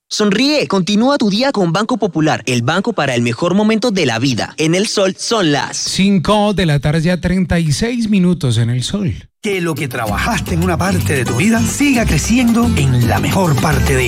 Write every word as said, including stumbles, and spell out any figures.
Sonríe, continúa tu día con Banco Popular, el banco para el mejor momento de la vida. En el sol son las cinco de la tarde, ya treinta y seis minutos en el sol. Que lo que trabajaste en una parte de tu vida siga creciendo en la mejor parte de ella.